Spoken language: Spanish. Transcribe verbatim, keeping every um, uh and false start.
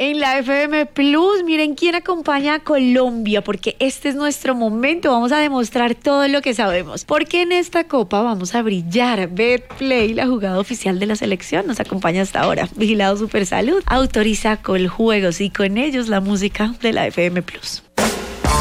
En la F M Plus, miren quién acompaña a Colombia, porque este es nuestro momento. Vamos a demostrar todo lo que sabemos, porque en esta copa vamos a brillar. Betplay, la jugada oficial de la selección, nos acompaña hasta ahora. Vigilado Supersalud autoriza Coljuegos y con ellos la música de la F M Plus.